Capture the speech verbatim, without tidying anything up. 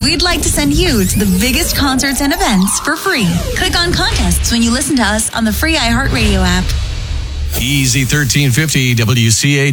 We'd like to send you to the biggest concerts and events for free. Click on contests when you listen to us on the free iHeartRadio app. Easy thirteen fifty W C H.